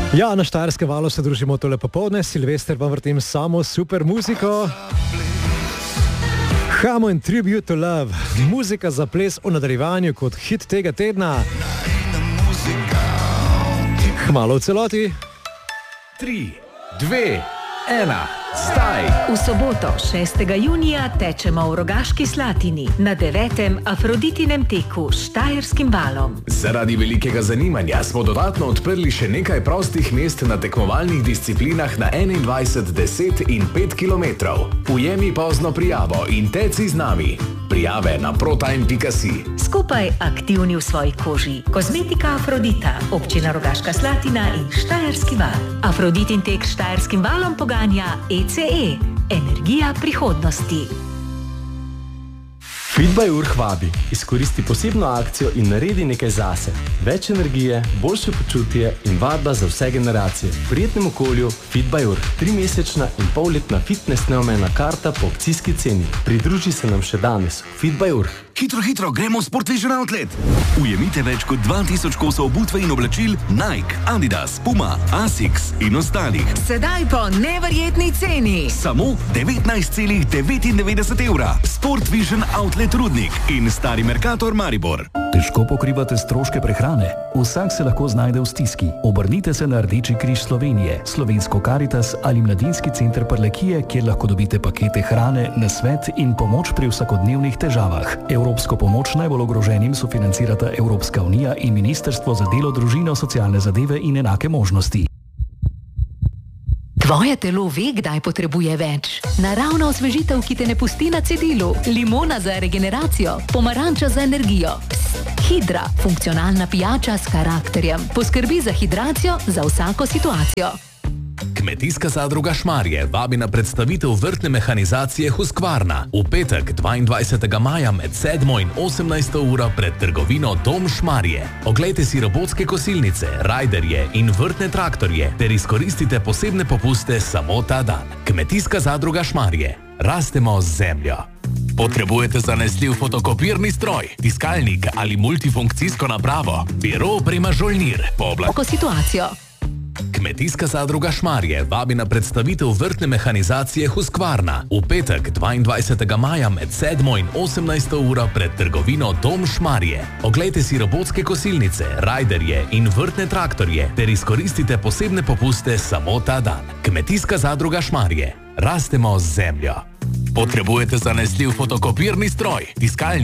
Ja, na Štajerskem valu se družimo tole popoldne, Silvester vam vrtim samo super muziko. Hamo and Tribute to Love, muzika za ples v nadaljevanju kot hit tega tedna. Hmalo v celoti. 3, 2, 1, zdaj! V soboto 6. junija tečemo v Rogaški Slatini na 9. Afroditinem teku s Štajerskim valom. Zaradi velikega zanimanja smo dodatno odprli še nekaj prostih mest na tekmovalnih disciplinah na 21, 10 in 5 km. Ujemi pozno prijavo in teci z nami. Prijave na protime.si. Skupaj aktivni v svoji koži. Kozmetika Afrodita, občina Rogaška Slatina in Štajerski val. Afroditin tek s Štajerskim valom poganja ECE, energija prihodnosti. Fit by Urh vabi, izkoristi posebno akcijo in naredi nekaj zase. Več energije, boljše počutje in vadba za vse generacije. V prijetnem okolju Fit by Urh. 3-mesečna in polletna fitness neomejena karta po akcijski ceni. Pridruži se nam še danes. Fit by Urh. Hitro, gremo v Sport Vision Outlet. Ujemite več kot 2000 kosov obutve in oblačil Nike, Adidas, Puma, Asics in ostalih. Sedaj po neverjetni ceni. Samo 19,99 evra. Sport Vision Outlet Rudnik in Stari Mercator Maribor. Težko pokrivate stroške prehrane? Vsak se lahko znajde v stiski. Obrnite se na Rdeči križ Slovenije, Slovensko Karitas ali Mladinski center Prlekije, kjer lahko dobite pakete hrane, nasvet in pomoč pri vsakodnevnih težavah. Evropsko pomoč najbolj ogroženim sofinancirata Evropska unija in Ministrstvo za delo, družino, socialne zadeve in enake možnosti. Tvoje telo ve, kdaj potrebuje več. Naravna osvežitev, ki te ne pusti na cedilu. Limona za regeneracijo, pomaranča za energijo. Hidra, funkcionalna pijača s karakterjem. Poskrbi za hidracijo za vsako situacijo. Kmetijska zadruga Šmarje vabi na predstavitev vrtne mehanizacije Husqvarna v petek 22. maja med 7. in 18. uro pred trgovino Dom Šmarje. Oglejte si robotske kosilnice, rajderje in vrtne traktorje ter izkoristite posebne popuste samo ta dan. Kmetijska zadruga Šmarje. Rastemo z zemljo. Potrebujete zanesljiv fotokopirni stroj, tiskalnik ali multifunkcijsko napravo? Biro oprema Žolnir. Oko situacijo. Kmetijska zadruga Šmarje vabi na predstavitev vrtne mehanizacije Husqvarna v petek 22. maja med 7. in 18. uro pred trgovino Dom Šmarje. Oglejte si robotske kosilnice, rajderje in vrtne traktorje ter izkoristite posebne popuste samo ta dan. Kmetijska zadruga Šmarje. Rastemo z zemljo. Potrebujete zanesljiv fotokopirni stroj, tiskalnik